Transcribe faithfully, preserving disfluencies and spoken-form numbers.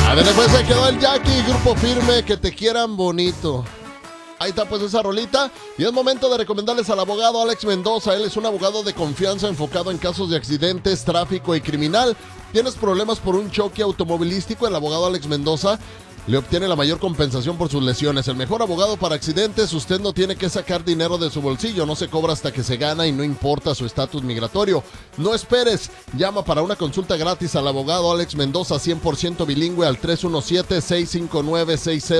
A ver, después se quedó el Jackie, Grupo Firme, que te quieran bonito. Ahí está pues esa rolita. Y es momento de recomendarles al abogado Alex Mendoza. Él es un abogado de confianza enfocado en casos de accidentes, tráfico y criminal. ¿Tienes problemas por un choque automovilístico? El abogado Alex Mendoza le obtiene la mayor compensación por sus lesiones. El mejor abogado para accidentes. Usted no tiene que sacar dinero de su bolsillo. No se cobra hasta que se gana y no importa su estatus migratorio. No esperes. Llama para una consulta gratis al abogado Alex Mendoza, cien por ciento bilingüe, al tres uno siete, seis cinco nueve, seis cero.